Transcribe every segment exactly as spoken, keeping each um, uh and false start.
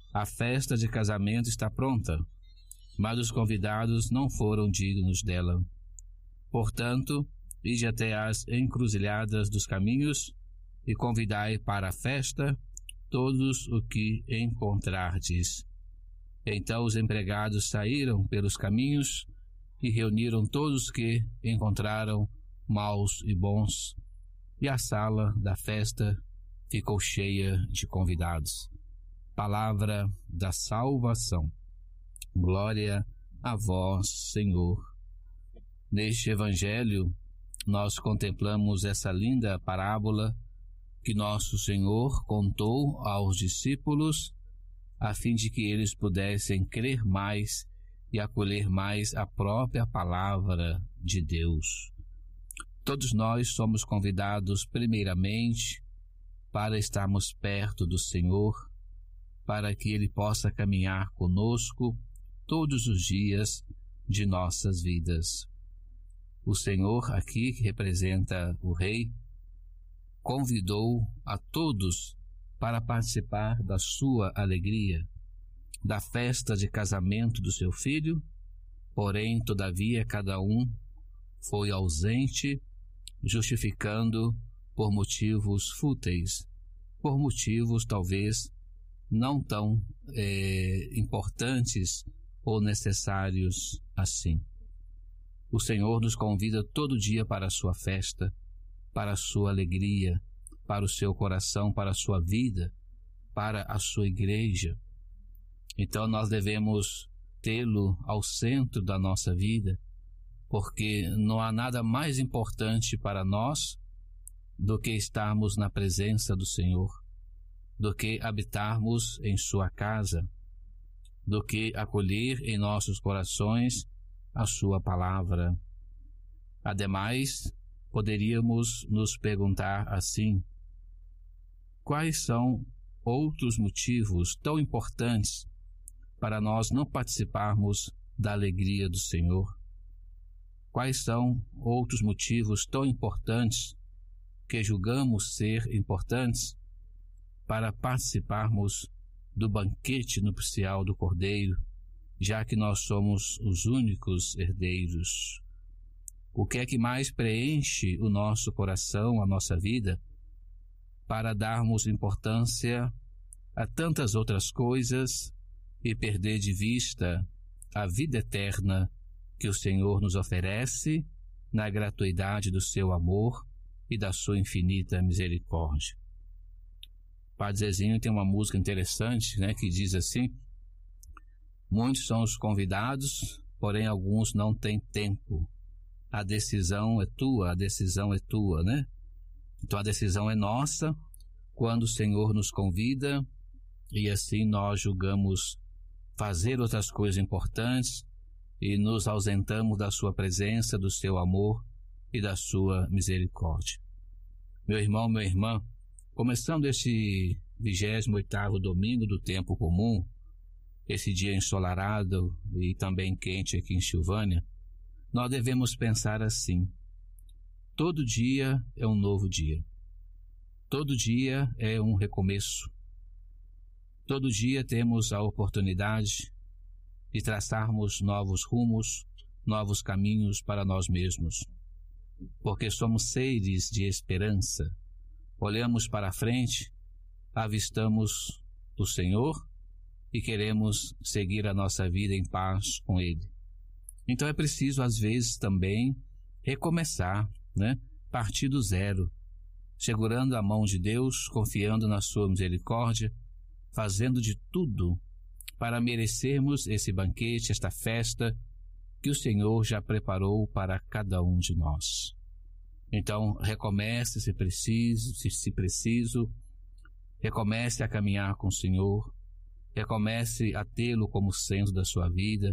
A festa de casamento está pronta, mas os convidados não foram dignos dela. Portanto, ide até as encruzilhadas dos caminhos e convidai para a festa todos o que encontrardes. Então os empregados saíram pelos caminhos e reuniram todos que encontraram, maus e bons, e a sala da festa ficou cheia de convidados. Palavra da salvação. Glória a vós, Senhor. Neste Evangelho, nós contemplamos essa linda parábola que nosso Senhor contou aos discípulos a fim de que eles pudessem crer mais e acolher mais a própria palavra de Deus. Todos nós somos convidados primeiramente para estarmos perto do Senhor, para que Ele possa caminhar conosco todos os dias de nossas vidas. O Senhor, aqui que representa o Rei, convidou a todos para participar da sua alegria, da festa de casamento do seu filho, porém, todavia, cada um foi ausente, justificando por motivos fúteis, por motivos talvez não tão é, importantes ou necessários assim. O Senhor nos convida todo dia para a sua festa, para a sua alegria, para o seu coração, para a sua vida, para a sua igreja. Então nós devemos tê-lo ao centro da nossa vida, porque não há nada mais importante para nós do que estarmos na presença do Senhor, do que habitarmos em sua casa, do que acolher em nossos corações a sua palavra. Ademais, poderíamos nos perguntar assim: quais são outros motivos tão importantes para nós não participarmos da alegria do Senhor? Quais são outros motivos tão importantes que julgamos ser importantes para participarmos do banquete nupcial do Cordeiro, já que nós somos os únicos herdeiros? O que é que mais preenche o nosso coração, a nossa vida, para darmos importância a tantas outras coisas e perder de vista a vida eterna que o Senhor nos oferece na gratuidade do seu amor e da sua infinita misericórdia? Padre Zezinho tem uma música interessante, né, que diz assim: muitos são os convidados, porém alguns não têm tempo. A decisão é tua, a decisão é tua, né? Então a decisão é nossa quando o Senhor nos convida e assim nós julgamos fazer outras coisas importantes e nos ausentamos da sua presença, do seu amor e da sua misericórdia. Meu irmão, minha irmã, começando este vigésimo oitavo domingo do tempo comum, esse dia ensolarado e também quente aqui em Silvânia, nós devemos pensar assim: todo dia é um novo dia. Todo dia é um recomeço. Todo dia temos a oportunidade de traçarmos novos rumos, novos caminhos para nós mesmos. Porque somos seres de esperança. Olhamos para a frente, avistamos o Senhor e queremos seguir a nossa vida em paz com Ele. Então é preciso, às vezes, também recomeçar, né? Partir do zero, segurando a mão de Deus, confiando na sua misericórdia, fazendo de tudo para merecermos esse banquete, esta festa que o Senhor já preparou para cada um de nós. Então, recomece se preciso, se, se preciso, recomece a caminhar com o Senhor, recomece a tê-lo como centro da sua vida.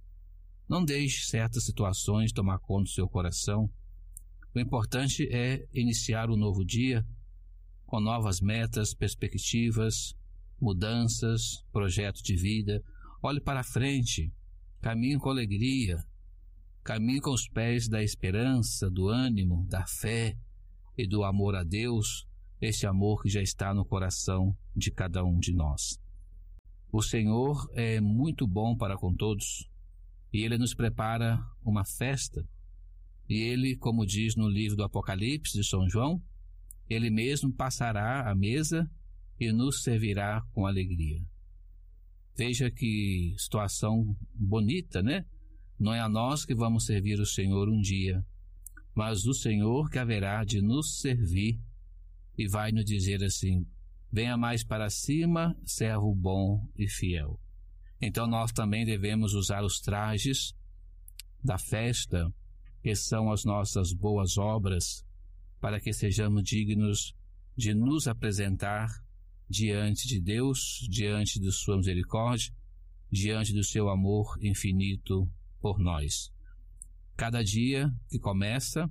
Não deixe certas situações tomar conta do seu coração. O importante é iniciar um novo dia com novas metas, perspectivas, mudanças, projetos de vida. Olhe para frente, caminhe com alegria, caminhe com os pés da esperança, do ânimo, da fé e do amor a Deus, esse amor que já está no coração de cada um de nós. O Senhor é muito bom para com todos e Ele nos prepara uma festa. E Ele, como diz no livro do Apocalipse de São João, Ele mesmo passará à mesa e nos servirá com alegria. Veja que situação bonita, né? Não é a nós que vamos servir o Senhor um dia, mas o Senhor que haverá de nos servir e vai nos dizer assim: venha mais para cima, servo bom e fiel. Então nós também devemos usar os trajes da festa, que são as nossas boas obras, para que sejamos dignos de nos apresentar diante de Deus, diante de sua misericórdia, diante do seu amor infinito por nós. Cada dia que começa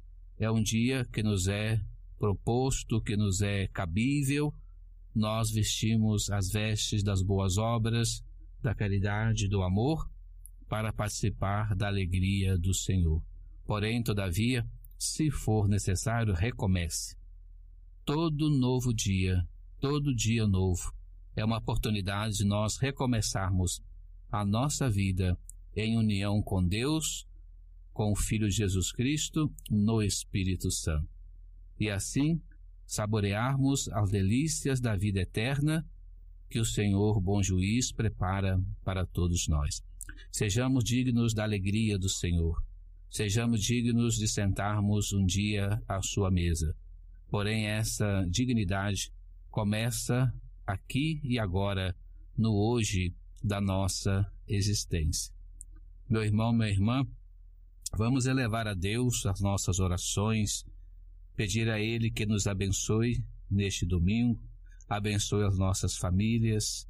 é um dia que nos é proposto, que nos é cabível. Nós vestimos as vestes das boas obras, da caridade, do amor, para participar da alegria do Senhor. Porém, todavia, se for necessário, recomece. Todo novo dia, todo dia novo, é uma oportunidade de nós recomeçarmos a nossa vida em união com Deus, com o Filho de Jesus Cristo, no Espírito Santo. E assim, saborearmos as delícias da vida eterna que o Senhor, bom juiz, prepara para todos nós. Sejamos dignos da alegria do Senhor. Sejamos dignos de sentarmos um dia à sua mesa. Porém, essa dignidade começa aqui e agora, no hoje da nossa existência. Meu irmão, minha irmã, vamos elevar a Deus as nossas orações, pedir a Ele que nos abençoe neste domingo, abençoe as nossas famílias,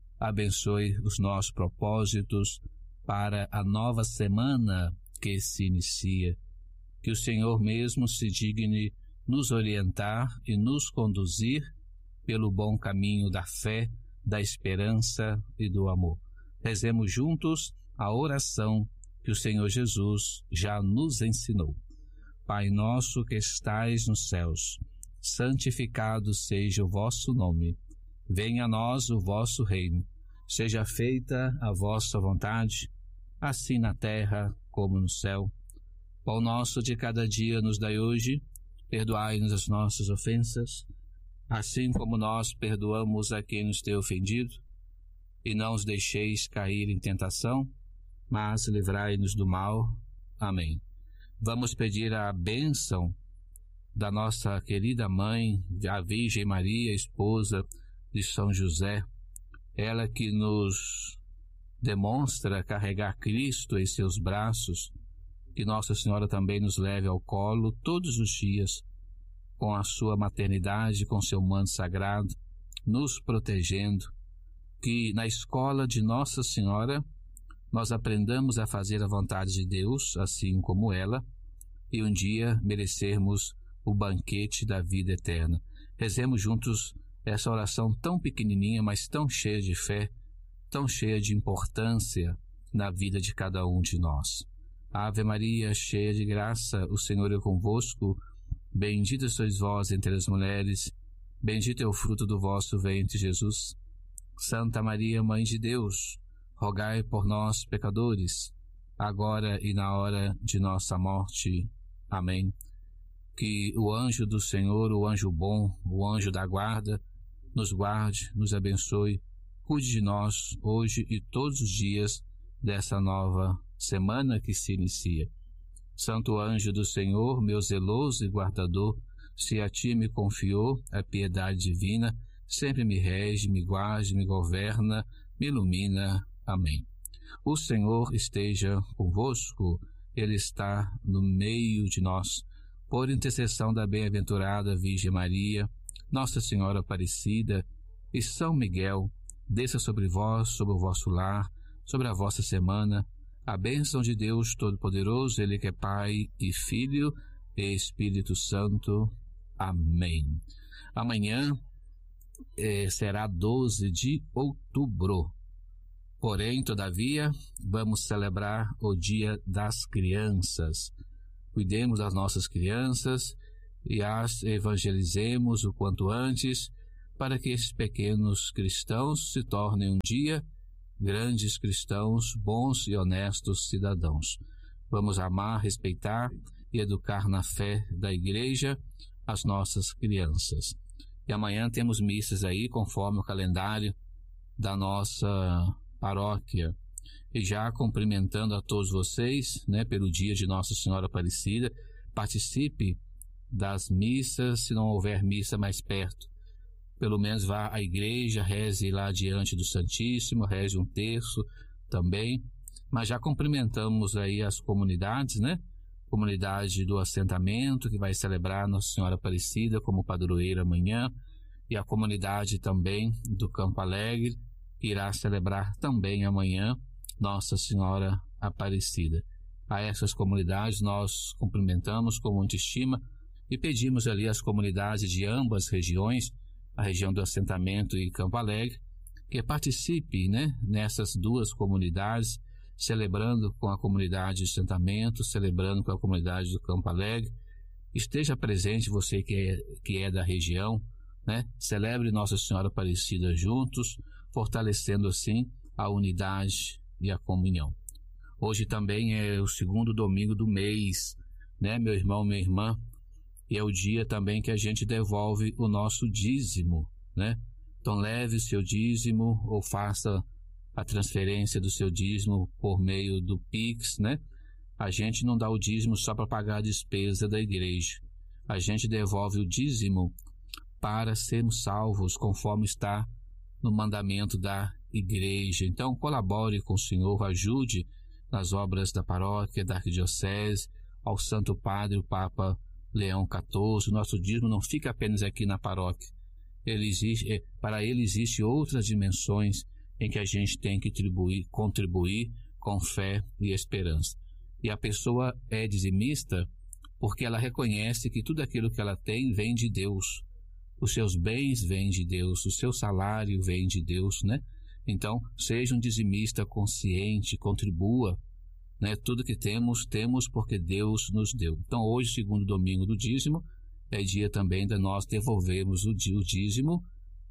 abençoe os nossos propósitos para a nova semana que se inicia. Que o Senhor mesmo se digne nos orientar e nos conduzir pelo bom caminho da fé, da esperança e do amor. Rezemos juntos a oração que o Senhor Jesus já nos ensinou. Pai nosso que estais nos céus, santificado seja o vosso nome. Venha a nós o vosso reino. Seja feita a vossa vontade, assim na terra como no céu. Pão nosso de cada dia nos dai hoje. Perdoai-nos as nossas ofensas, assim como nós perdoamos a quem nos tem ofendido. E não os deixeis cair em tentação, mas livrai-nos do mal. Amém. Vamos pedir a bênção da nossa querida mãe, a Virgem Maria, esposa de São José, ela que nos demonstra carregar Cristo em seus braços, que Nossa Senhora também nos leve ao colo todos os dias, com a sua maternidade, com seu manto sagrado, nos protegendo, que na escola de Nossa Senhora nós aprendamos a fazer a vontade de Deus, assim como ela, e um dia merecermos o banquete da vida eterna. Rezemos juntos essa oração tão pequenininha, mas tão cheia de fé, tão cheia de importância na vida de cada um de nós. Ave Maria, cheia de graça, o Senhor é convosco. Bendita sois vós entre as mulheres, bendito é o fruto do vosso ventre, Jesus. Santa Maria, Mãe de Deus, rogai por nós, pecadores, agora e na hora de nossa morte. Amém. Que o anjo do Senhor, o anjo bom, o anjo da guarda, nos guarde, nos abençoe, cuide de nós hoje e todos os dias dessa nova semana que se inicia. Santo anjo do Senhor, meu zeloso e guardador, se a ti me confiou a piedade divina, sempre me rege, me guarde, me governa, me ilumina. Amém. O Senhor esteja convosco, Ele está no meio de nós. Por intercessão da bem-aventurada Virgem Maria, Nossa Senhora Aparecida e São Miguel, desça sobre vós, sobre o vosso lar, sobre a vossa semana, a bênção de Deus Todo-Poderoso, Ele que é Pai e Filho e Espírito Santo. Amém. Amanhã eh, será doze de outubro. Porém, todavia, vamos celebrar o Dia das Crianças. Cuidemos das nossas crianças e as evangelizemos o quanto antes, para que esses pequenos cristãos se tornem um dia grandes cristãos, bons e honestos cidadãos. Vamos amar, respeitar e educar na fé da Igreja as nossas crianças. E amanhã temos missas aí, conforme o calendário da nossa paróquia. E já cumprimentando a todos vocês, né, pelo dia de Nossa Senhora Aparecida, participe das missas, se não houver missa mais perto. Pelo menos vá à igreja, reze lá diante do Santíssimo, reze um terço também. Mas já cumprimentamos aí as comunidades, né? Comunidade do assentamento, que vai celebrar Nossa Senhora Aparecida como padroeira amanhã, e a comunidade também do Campo Alegre, que irá celebrar também amanhã Nossa Senhora Aparecida. A essas comunidades nós cumprimentamos com muita estima e pedimos ali às comunidades de ambas regiões, a região do assentamento e Campo Alegre, que participe, né, nessas duas comunidades, celebrando com a comunidade do assentamento, celebrando com a comunidade do Campo Alegre. Esteja presente, você que é, que é da região, né? Celebre Nossa Senhora Aparecida juntos, fortalecendo assim a unidade e a comunhão. Hoje também é o segundo domingo do mês, né, meu irmão, minha irmã, e é o dia também que a gente devolve o nosso dízimo, né? Então leve o seu dízimo ou faça a transferência do seu dízimo por meio do Pix, né? A gente não dá o dízimo só para pagar a despesa da igreja. A gente devolve o dízimo para sermos salvos, conforme está no mandamento da igreja. Então colabore com o Senhor, ajude nas obras da paróquia, da arquidiocese, ao Santo Padre, o Papa Leão quatorze. O nosso dízimo não fica apenas aqui na paróquia. Ele existe, para ele existem outras dimensões em que a gente tem que contribuir, contribuir com fé e esperança. E a pessoa é dizimista porque ela reconhece que tudo aquilo que ela tem vem de Deus. Os seus bens vêm de Deus, o seu salário vem de Deus, né? Então, seja um dizimista consciente, contribua, né? Tudo que temos, temos porque Deus nos deu. Então, hoje, segundo domingo do dízimo, é dia também de nós devolvermos o dízimo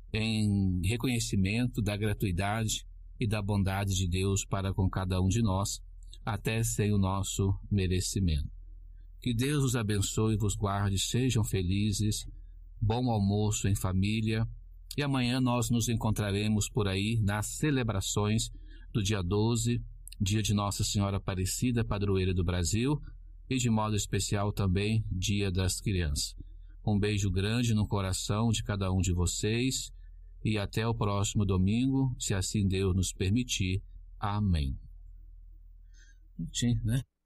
em reconhecimento da gratuidade e da bondade de Deus para com cada um de nós, até sem o nosso merecimento. Que Deus os abençoe e vos guarde, sejam felizes, bom almoço em família, e amanhã nós nos encontraremos por aí nas celebrações do dia doze, dia de Nossa Senhora Aparecida, padroeira do Brasil, e de modo especial também dia das crianças. Um beijo grande no coração de cada um de vocês e até o próximo domingo, se assim Deus nos permitir. Amém. Sim, né?